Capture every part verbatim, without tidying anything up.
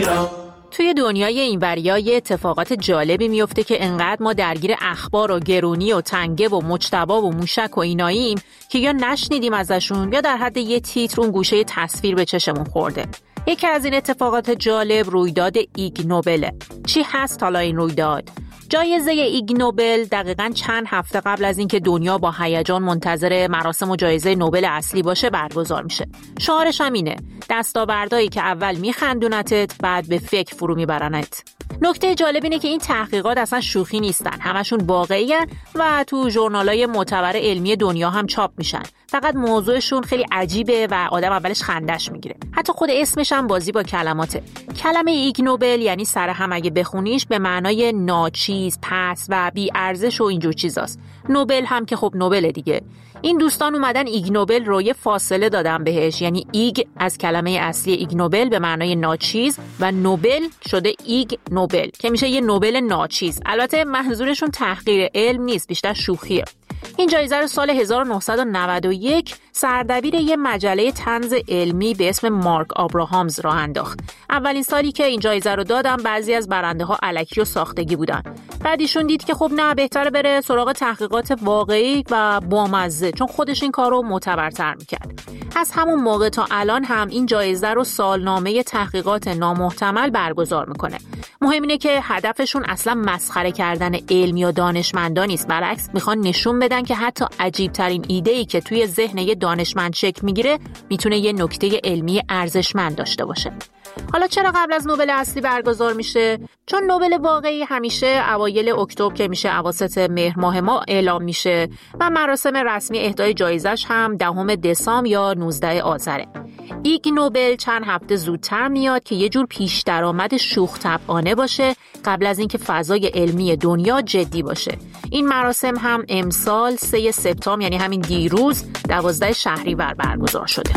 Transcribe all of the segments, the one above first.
توی دنیای اینوریا یه اتفاقات جالبی میفته که انقدر ما درگیر اخبار و گرونی و تنگه و مجتبا و موشک و ایناییم که یا نشنیدیم ازشون یا در حد یه تیتر اون گوشه تصویر به چشمون خورده. یکی از این اتفاقات جالب رویداد ایگ نوبله. چی هست حالا این رویداد؟ جایزه ایگ نوبل دقیقاً چند هفته قبل از اینکه دنیا با هیجان منتظر مراسم و جایزه نوبل اصلی باشه برگزار میشه. شعارش هم اینه: دستاوردهایی که اول میخندونتت بعد به فکر فرو میبرنت. نکته جالب اینه که این تحقیقات اصلا شوخی نیستن، همشون واقعی‌ان و تو ژورنال‌های معتبر علمی دنیا هم چاپ میشن. فقط موضوعشون خیلی عجیبه و آدم اولش خندش میگیره. حتی خود اسمش هم بازی با کلماته. کلمه ایگ نوبل یعنی سر هم اگه بخونیش به معنای ناچیز، پس و بی ارزش و اینجور چیزاست. نوبل هم که خب نوبل دیگه. این دوستان اومدن ایگ نوبل رو یه فاصله دادن بهش، یعنی ایگ از کلمه اصلی ایگ نوبل به معنای ناچیز و نوبل شده ایگ نوبل که میشه یه نوبل ناچیز. البته منظورشون تحقیر علم نیست، بیشتر شوخیه. این جایزه رو سال هزار و نهصد و نود و یک سردبیر یه مجله طنز علمی به اسم مارک آبراهامز راه انداخت. اولین سالی که این جایزه رو دادن بعضی از برنده ها الکی و ساختگی بودن. بعد ایشون دید که خب نه، بهتره بره سراغ تحقیقات واقعی و بامزه، چون خودش این کارو معتبرتر میکرد. از همون موقع تا الان هم این جایزه رو سالنامه تحقیقات نامحتمل برگزار میکنه. مهم اینه که هدفشون اصلا مسخره کردن علم یا دانشمندان نیست، برعکس میخوان نشون بدن که حتی عجیب ترین ایده‌ای که توی ذهن یه دانشمند شکل میگیره میتونه یه نکته علمی ارزشمند داشته باشه. حالا چرا قبل از نوبل اصلی برگزار میشه؟ چون نوبل واقعی همیشه اوایل اکتبر که میشه اواسط مهر ماه ما اعلام میشه و مراسم رسمی اهدای جایزش هم دهم دسامبر یا نوزدهم آذره. ایگ نوبل چند هفته زودتر میاد که یه جور پیش درآمد شوخ طبعانه باشه قبل از اینکه فضای علمی دنیا جدی باشه. این مراسم هم امسال سوم سپتامبر یعنی همین دیروز دوازدهم شهریور برگزار شده.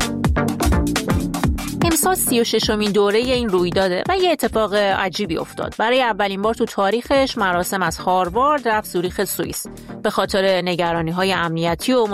امسال سی و ششمین دوره این رویداده و یه اتفاق عجیبی افتاد. برای اولین بار تو تاریخش مراسم از هاروارد رفت زوریخ سوئیس به خاطر نگرانی‌های امنیتی و